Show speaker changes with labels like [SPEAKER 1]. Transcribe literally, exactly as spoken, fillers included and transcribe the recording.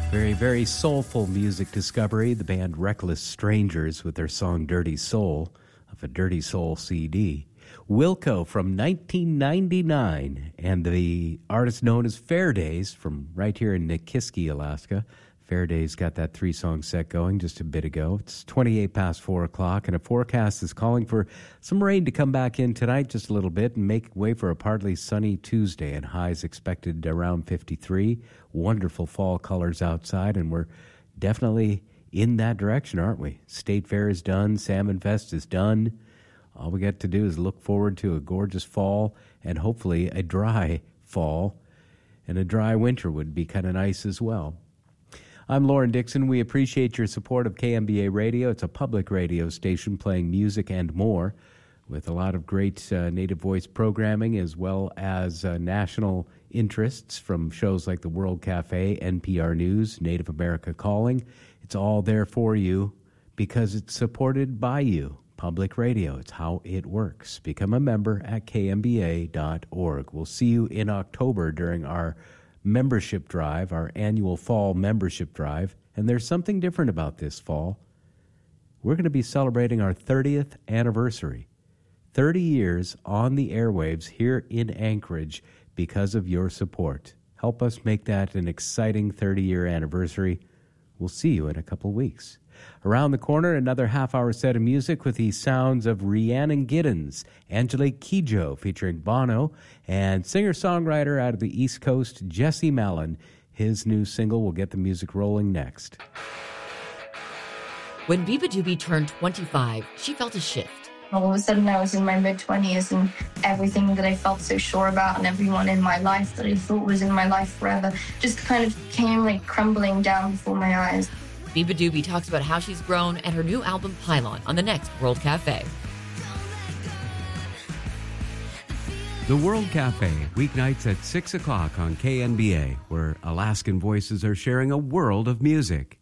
[SPEAKER 1] Very, very soulful music discovery. The band Reckless Strangers with their song Dirty Soul of a Dirty Soul C D. Wilco from nineteen ninety-nine and the artist known as Fairdays from right here in Nikiski, Alaska. Fairdays got that three-song set going just a bit ago. It's twenty-eight past four o'clock, and a forecast is calling for some rain to come back in tonight just a little bit and make way for a partly sunny Tuesday, and highs expected around fifty-three. Wonderful fall colors outside, and we're definitely in that direction, aren't we? State Fair is done. Salmon Fest is done. All we got to do is look forward to a gorgeous fall and hopefully a dry fall, and a dry winter would be kind of nice as well. I'm Lauren Dixon. We appreciate your support of K M B A Radio. It's a public radio station playing music and more with a lot of great uh, native voice programming as well as uh, national interests from shows like the World Cafe, N P R News, Native America Calling. It's all there for you because it's supported by you. Public radio, it's how it works. Become a member at K M B A dot org. We'll see you in October during our membership drive, our annual fall membership drive, and there's something different about this fall. We're going to be celebrating our thirtieth anniversary. thirty years on the airwaves here in Anchorage because of your support. Help us make that an exciting thirty-year anniversary. We'll see you in a couple weeks. Around the corner, another half-hour set of music with the sounds of Rhiannon Giddens, Angelique Kidjo featuring Bono, and singer-songwriter out of the East Coast, Jesse Malin. His new single will get the music rolling next.
[SPEAKER 2] When Biba Doobie turned twenty-five, she felt a shift.
[SPEAKER 3] All of a sudden, I was in my mid-twenties, and everything that I felt so sure about and everyone in my life that I thought was in my life forever just kind of came like crumbling down before my eyes.
[SPEAKER 2] Biba Doobie talks about how she's grown and her new album Pylon on the next World Cafe.
[SPEAKER 4] The World Cafe, weeknights at six o'clock on K N B A, where Alaskan voices are sharing a world of music.